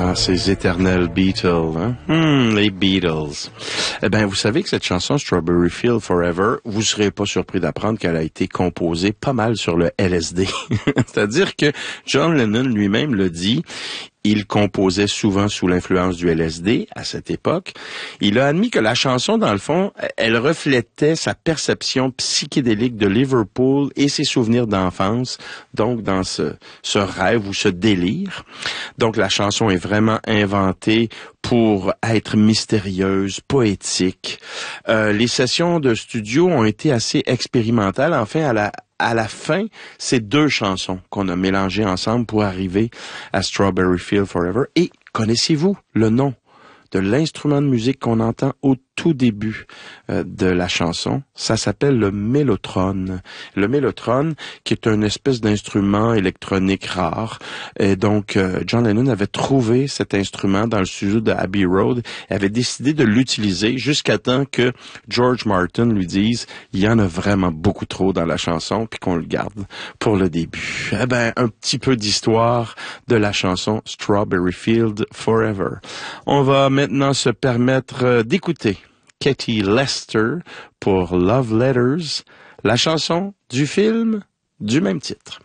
Ah, ces éternels Beatles, hein? Les Beatles. Eh bien, vous savez que cette chanson Strawberry Fields Forever, vous serez pas surpris d'apprendre qu'elle a été composée pas mal sur le LSD. C'est-à-dire que John Lennon lui-même le dit, il composait souvent sous l'influence du LSD à cette époque. Il a admis que la chanson, dans le fond, elle reflétait sa perception psychédélique de Liverpool et ses souvenirs d'enfance, donc dans ce rêve ou ce délire. Donc la chanson est vraiment inventée pour être mystérieuse, poétique. Les sessions de studio ont été assez expérimentales. Enfin, à la fin, c'est 2 chansons qu'on a mélangées ensemble pour arriver à Strawberry Fields Forever. Et connaissez-vous le nom de l'instrument de musique qu'on entend au tout début de la chanson? Ça s'appelle le mellotrone. Le mellotrone, qui est une espèce d'instrument électronique rare. Et donc, John Lennon avait trouvé cet instrument dans le studio de Abbey Road et avait décidé de l'utiliser jusqu'à temps que George Martin lui dise « Il y en a vraiment beaucoup trop dans la chanson, puis qu'on le garde pour le début. » Eh ben, un petit peu d'histoire de la chanson Strawberry Fields Forever. On va maintenant se permettre d'écouter Katie Lester pour Love Letters, la chanson du film du même titre.